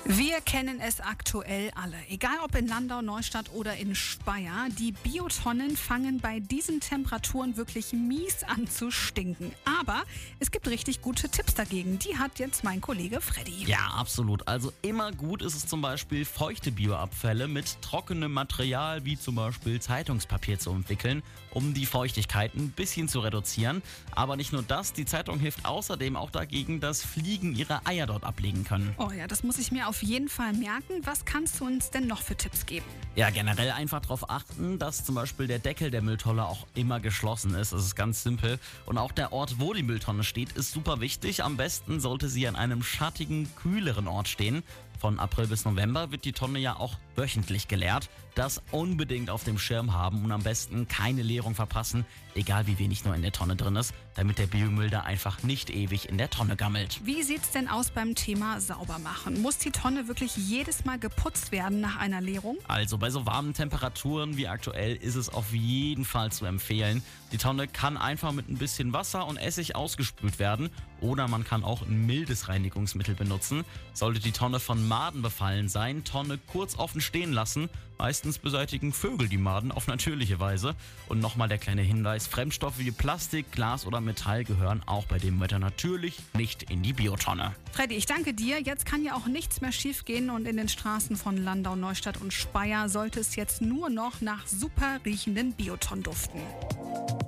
Wir kennen es aktuell alle. Egal ob in Landau, Neustadt oder in Speyer, die Biotonnen fangen bei diesen Temperaturen wirklich mies an zu stinken. Aber es gibt richtig gute Tipps dagegen. Die hat jetzt mein Kollege Freddy. Ja, absolut. Also immer gut ist es zum Beispiel, feuchte Bioabfälle mit trockenem Material wie zum Beispiel Zeitungspapier zu entwickeln, um die Feuchtigkeit ein bisschen zu reduzieren. Aber nicht nur das, die Zeitung hilft außerdem auch dagegen, dass Fliegen ihre Eier dort ablegen können. Oh ja, das muss ich mir auf jeden Fall merken. Was kannst du uns denn noch für Tipps geben? Ja, generell einfach darauf achten, dass zum Beispiel der Deckel der Mülltonne auch immer geschlossen ist. Das ist ganz simpel. Und auch der Ort, wo die Mülltonne steht, ist super wichtig. Am besten sollte sie an einem schattigen, kühleren Ort stehen. Von April bis November wird die Tonne ja auch wöchentlich geleert. Das unbedingt auf dem Schirm haben und am besten keine Leerung verpassen, egal wie wenig nur in der Tonne drin ist, damit der Biomüll da einfach nicht ewig in der Tonne gammelt. Wie sieht's denn aus beim Thema Saubermachen? Muss die Tonne wirklich jedes Mal geputzt werden nach einer Leerung? Also bei so warmen Temperaturen wie aktuell ist es auf jeden Fall zu empfehlen. Die Tonne kann einfach mit ein bisschen Wasser und Essig ausgespült werden oder man kann auch ein mildes Reinigungsmittel benutzen. Sollte die Tonne von Maden befallen sein, Tonne kurz offen stehen lassen. Meistens beseitigen Vögel die Maden auf natürliche Weise. Und nochmal der kleine Hinweis, Fremdstoffe wie Plastik, Glas oder Metall gehören auch bei dem Wetter natürlich nicht in die Biotonne. Freddy, ich danke dir. Jetzt kann ja auch nichts mehr schief gehen und in den Straßen von Landau, Neustadt und Speyer sollte es jetzt nur noch nach super riechenden Biotonnen duften.